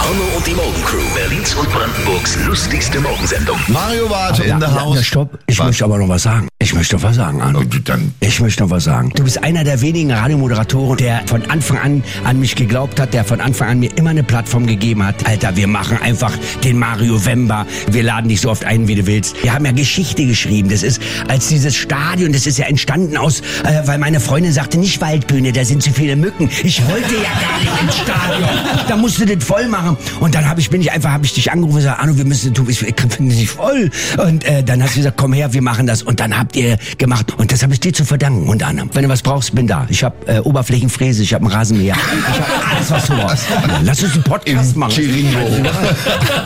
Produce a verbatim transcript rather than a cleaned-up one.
Hanno und die Morgencrew, Berlins und Brandenburgs lustigste Morgensendung. Mario Warte Aber in der na, Haus. na, stopp. Ich Was? möchte aber noch was sagen. Ich möchte noch was sagen, Arno. Und dann Ich möchte noch was sagen. Du bist einer der wenigen Radiomoderatoren, der von Anfang an an mich geglaubt hat, der von Anfang an mir immer eine Plattform gegeben hat. Alter, wir machen einfach den Mario Wember. Wir laden dich so oft ein, wie du willst. Wir haben ja Geschichte geschrieben. Das ist als dieses Stadion, das ist ja entstanden aus, äh, weil meine Freundin sagte, nicht Waldbühne, da sind zu viele Mücken. Ich wollte ja gar nicht ins Stadion. Da musst du das voll machen. Und dann habe ich, bin ich einfach, habe ich dich angerufen und gesagt, Arno, wir müssen, du bist, ich finde dich voll. Und äh, dann hast du gesagt, komm her, wir machen das. Und dann habt ihr gemacht. Und das habe ich dir zu verdanken, unter anderem. Wenn du was brauchst, bin da. Ich habe äh, Oberflächenfräse, ich habe einen Rasenmäher. Ich habe alles, was du brauchst. Lass uns einen Podcast machen. Chiringo.